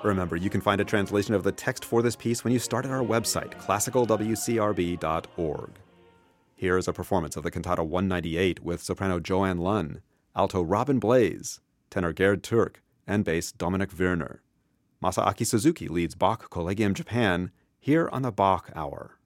Remember, you can find a translation of the text for this piece when you start at our website, classicalwcrb.org. Here is a performance of the Cantata 198 with soprano Joanne Lunn, alto Robin Blaze, tenor Gerd Turk, and bass Dominic Werner. Masaaki Suzuki leads Bach Collegium Japan here on the Bach Hour.